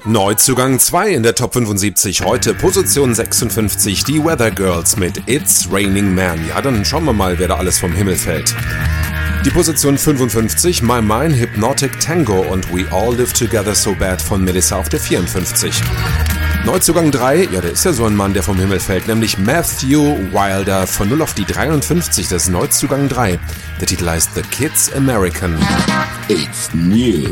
Neuzugang 2 in der Top 75, heute Position 56, die Weather Girls mit It's Raining Man. Ja, dann schauen wir mal, wer da alles vom Himmel fällt. Die Position 55, My Mind Hypnotic Tango und We All Live Together So Bad von Melissa auf der 54. Neuzugang 3, ja, der ist ja so ein Mann, der vom Himmel fällt, nämlich Matthew Wilder von 0 auf die 53, das ist Neuzugang 3. Der Titel heißt The Kids American. It's new.